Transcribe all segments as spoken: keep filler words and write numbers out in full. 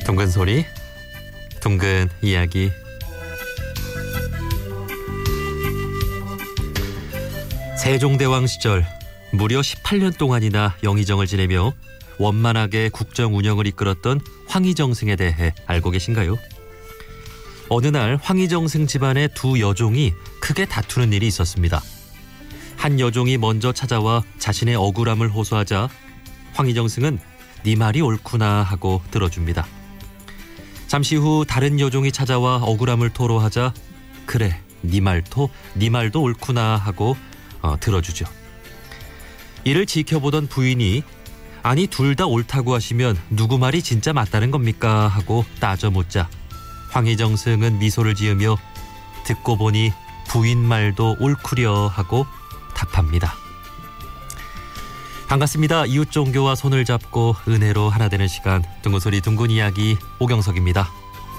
둥근 소리, 둥근 이야기. 세종대왕 시절 무려 십팔 년 동안이나 영의정을 지내며 원만하게 국정 운영을 이끌었던 황희정승에 대해 알고 계신가요? 어느 날 황희정승 집안의 두 여종이 크게 다투는 일이 있었습니다. 한 여종이 먼저 찾아와 자신의 억울함을 호소하자 황희정승은 네 말이 옳구나 하고 들어줍니다. 잠시 후 다른 여종이 찾아와 억울함을 토로하자 그래 네 말도 네 말도 옳구나 하고 어, 들어주죠. 이를 지켜보던 부인이 아니 둘 다 옳다고 하시면 누구 말이 진짜 맞다는 겁니까 하고 따져 묻자 황희정승은 미소를 지으며 듣고 보니 부인 말도 옳구려 하고 답합니다. 반갑습니다. 이웃 종교와 손을 잡고 은혜로 하나 되는 시간, 둥근 소리 둥근 이야기 오경석입니다.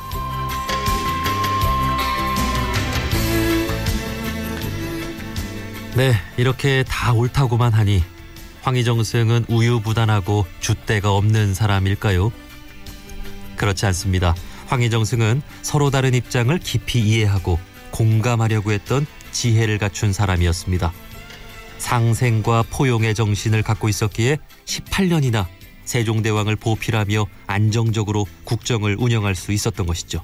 네, 이렇게 다 옳다고만 하니 황희정승은 우유부단하고 줏대가 없는 사람일까요? 그렇지 않습니다. 황희정승은 서로 다른 입장을 깊이 이해하고 공감하려고 했던 지혜를 갖춘 사람이었습니다. 상생과 포용의 정신을 갖고 있었기에 십팔 년이나 세종대왕을 보필하며 안정적으로 국정을 운영할 수 있었던 것이죠.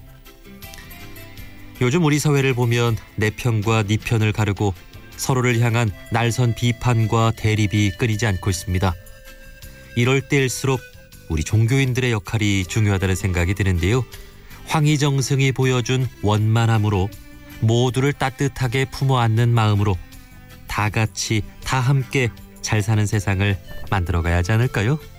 요즘 우리 사회를 보면 내 편과 네 편을 가르고 서로를 향한 날선 비판과 대립이 끊이지 않고 있습니다. 이럴 때일수록 우리 종교인들의 역할이 중요하다는 생각이 드는데요. 황희정승이 보여준 원만함으로 모두를 따뜻하게 품어 안는 마음으로 다 같이 다 함께 잘 사는 세상을 만들어가야 하지 않을까요?